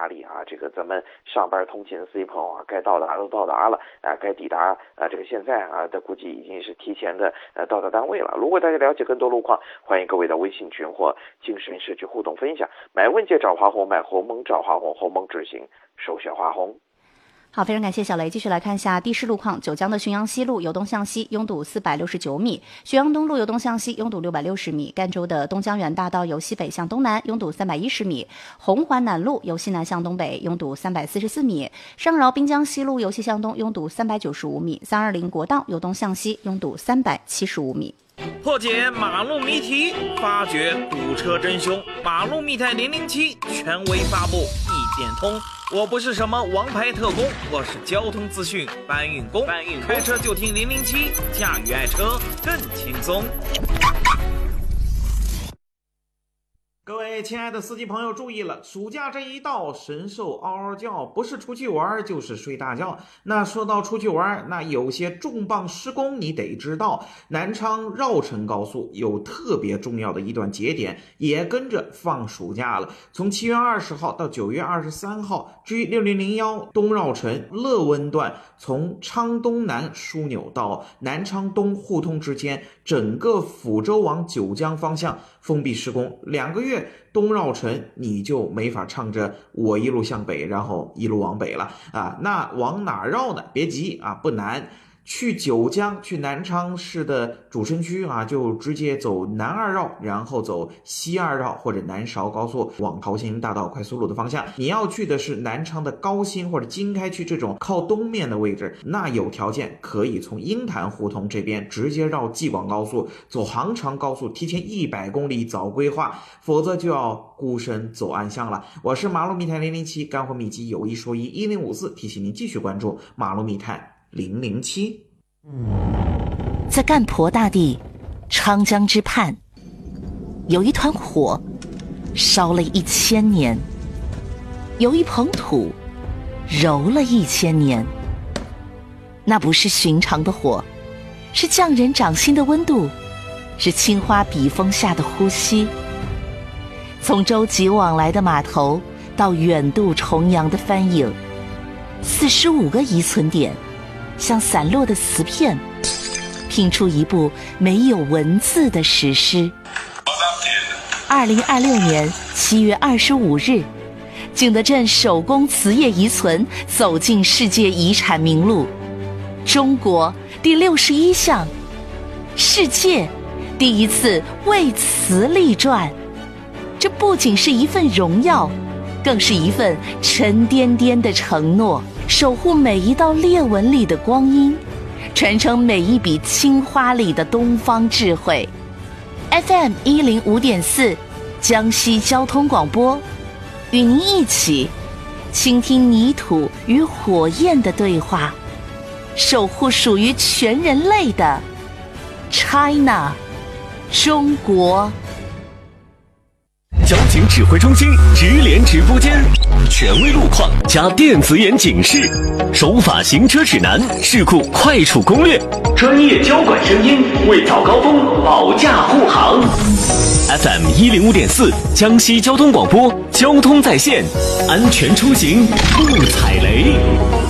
压力啊。这个咱们上班通勤的司机朋友啊，该到达都到达了啊，该抵达啊，这个现在啊，的估计已经是提前的到达单位了。如果大家了解更多路况，欢迎各位到微信群或精神社区互动分享。买问界找华红，买鸿蒙找华红，鸿蒙执行首选华红。 好，非常感谢小雷。继续来看一下地势路况。九江的浔阳西路由东向西拥堵469米，浔阳东路由东向西拥堵660米，赣州的东江源大道由西北向东南拥堵310米，红环南路由西南向东北拥堵344米，上饶滨江西路由西向东拥堵395米，320国道由东向西拥堵375米。 破解马路谜题，发掘堵车真凶。马路密探007权威发布，一点通。我不是什么王牌特工，我是交通资讯搬运工。开车就听007，驾驭爱车更轻松。各位亲爱的司机朋友注意了，暑假这一到，神兽嗷嗷叫，不是出去玩就是睡大觉。那说到出去玩，那有些重磅施工你得知道。南昌绕城高速有特别重要的一段节点，也跟着放暑假了。从7月20号到9月23号，G6001东绕城乐温段，从昌东南枢纽到南昌东互通之间，整个抚州往九江方向封闭施工2个月。东绕城你就没法唱着我一路向北，然后一路往北了啊。那往哪绕呢？别急啊，不难。去九江，去南昌市的主城区啊，就直接走南2绕，然后走西2绕或者南韶高速往桃兴大道快速路的方向。你要去的是南昌的高新或者经开区这种靠东面的位置，那有条件可以从鹰潭胡同这边直接绕济广高速，走杭长高速，提前100公里早规划，否则就要孤身走暗巷了。我是马路密探007，干货秘籍有一说一1054，提醒您继续关注马路密探007。 在赣婆大地昌江之畔，有一团火烧了1000年，有一捧土揉了1000年。那不是寻常的火，是匠人掌心的温度，是青花笔锋下的呼吸。从舟楫往来的码头到远渡重洋的帆影，45个遗存点像散落的瓷片，拼出一部没有文字的史诗。2026年7月25日，景德镇手工瓷业遗存走进世界遗产名录，中国第61项，世界第1次为瓷立传。这不仅是一份荣耀，更是一份沉甸甸的承诺，守护每一道裂纹里的光阴，传承每一笔青花里的东方智慧。FM 105.4江西交通广播，与您一起倾听泥土与火焰的对话，守护属于全人类的 China 中国。 交警指挥中心直连直播间，权威路况加电子眼警示，守法行车指南，事故快处攻略，专业交管声音为早高峰保驾护航。FM 105.4江西交通广播，交通在线，安全出行不踩雷。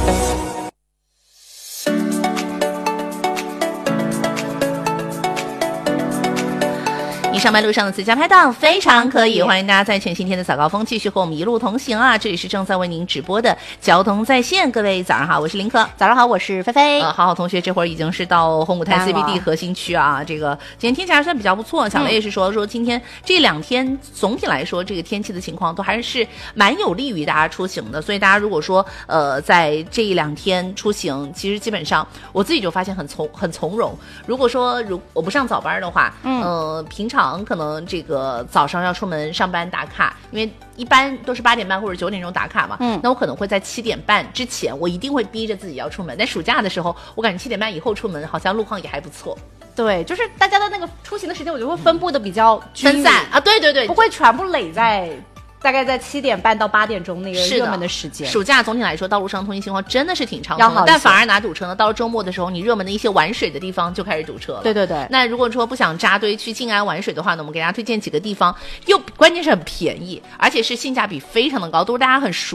上班路上的最佳拍档非常可以，欢迎大家在全新天的早高峰继续和我们一路同行啊！这里是正在为您直播的交通在线，各位早上好，我是林可。 早上好，我是菲菲。 好同学，这会儿已经是到红舞台 CBD 核心区啊，这个今天天气还算比较不错。小雷也是说今天这2天总体来说这个天气的情况都还是蛮有利于大家出行的，所以大家如果说在这1-2天出行，其实基本上我自己就发现很从容。如果说我不上早班的话，平常可能这个早上要出门上班打卡，因为一般都是8点半或者9点钟打卡嘛，那我可能会在7点半之前，我一定会逼着自己要出门。但暑假的时候，我感觉7点半以后出门，好像路况也还不错。 对，就是大家的那个出行的时间，我就会分布的比较分散啊，对对对， 不会全部垒在。大概在7点半到8点钟那个热门的时间。 暑假总体来说，道路上通行情况真的是挺畅通的，但反而哪堵车呢？到了周末的时候，你热门的一些玩水的地方就开始堵车了。 对对对。 那如果说不想扎堆去静安玩水的话呢，我们给大家推荐几个地方，又关键是很便宜，而且是性价比非常的高，都是大家很熟